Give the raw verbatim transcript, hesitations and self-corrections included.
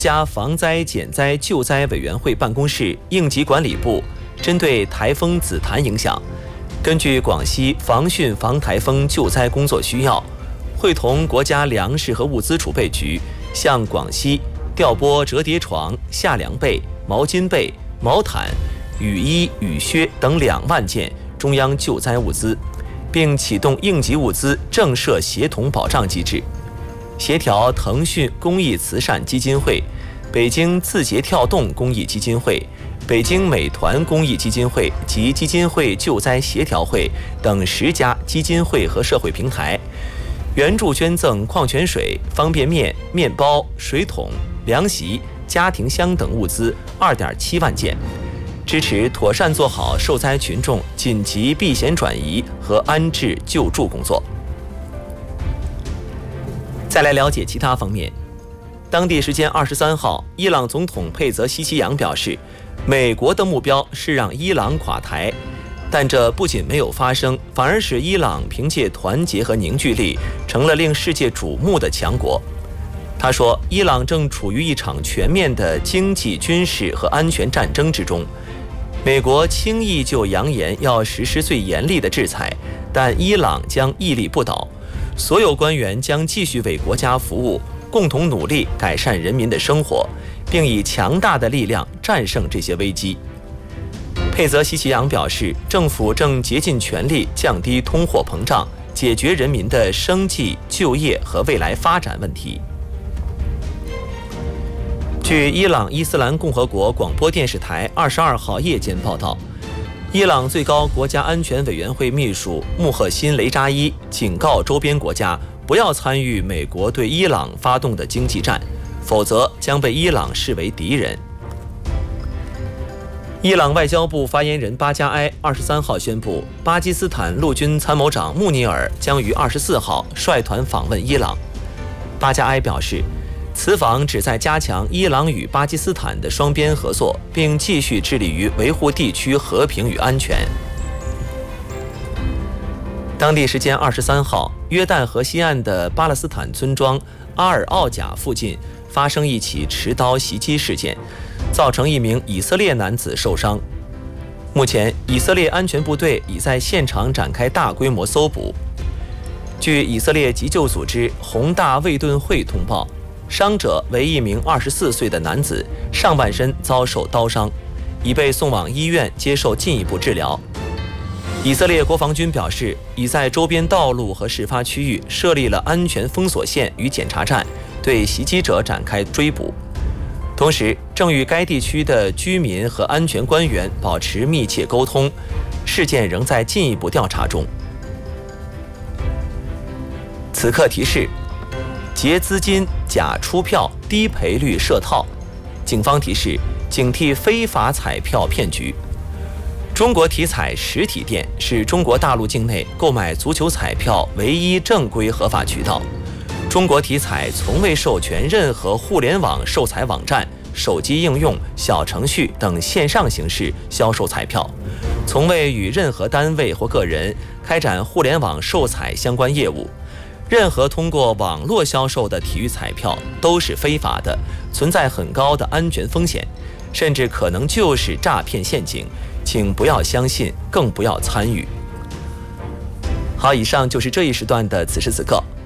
家防灾减灾救灾委员会办公室应急管理部针对台风紫檀影响，根据广西防汛防台风救灾工作需要，会同国家粮食和物资储备局向广西调拨折叠床、夏凉被、毛巾被、毛毯、雨衣、雨靴等两万件中央救灾物资，并启动应急物资正设协同保障机制，协调腾讯公益慈善基金会、北京字节跳动公益基金会、北京美团公益基金会及基金会救灾协调会等十家基金会和社会平台，援助捐赠矿泉水、方便面、面包、水桶、凉席、家庭箱等物资二点七万件，支持妥善做好受灾群众紧急避险转移和安置救助工作。再来了解其他方面。当地时间二十三号，伊朗总统佩泽西奇扬表示，美国的目标是让伊朗垮台，但这不仅没有发生，反而使伊朗凭借团结和凝聚力成了令世界瞩目的强国。他说，伊朗正处于一场全面的经济、军事和安全战争之中。美国轻易就扬言要实施最严厉的制裁，但伊朗将屹立不倒，所有官员将继续为国家服务，共同努力改善人民的生活，并以强大的力量战胜这些危机。佩泽西奇扬表示，政府正竭尽全力降低通货膨胀，解决人民的生计、就业和未来发展问题。据伊朗伊斯兰共和国广播电视台二十二号夜间报道，伊朗最高国家安全委员会秘书穆赫辛·雷扎伊警告周边国家不要参与美国对伊朗发动的经济战，否则将被伊朗视为敌人。伊朗外交部发言人巴加埃二十三号宣布，巴基斯坦陆军参谋长穆尼尔将于二十四号率团访问伊朗。巴加埃表示，此访旨在加强伊朗与巴基斯坦的双边合作，并继续致力于维护地区和平与安全。当地时间二十三号，约旦河西岸的巴勒斯坦村庄阿尔奥贾附近发生一起持刀袭击事件，造成一名以色列男子受伤。目前，以色列安全部队已在现场展开大规模搜捕。据以色列急救组织宏大卫顿会通报，伤者为一名二十四岁的男子，上半身遭受刀伤，已被送往医院接受进一步治疗。以色列国防军表示，已在周边道路和事发区域设立了安全封锁线与检查站，对袭击者展开追捕。同时，正与该地区的居民和安全官员保持密切沟通，事件仍在进一步调查中。此刻提示：劫资金、假出票、低赔率设套。警方提示：警惕非法彩票骗局。中国体彩实体店是中国大陆境内购买足球彩票唯一正规合法渠道。中国体彩从未授权任何互联网售彩网站、手机应用、小程序等线上形式销售彩票，从未与任何单位或个人开展互联网售彩相关业务。任何通过网络销售的体育彩票都是非法的，存在很高的安全风险，甚至可能就是诈骗陷阱，请不要相信，更不要参与。好，以上就是这一时段的此时此刻。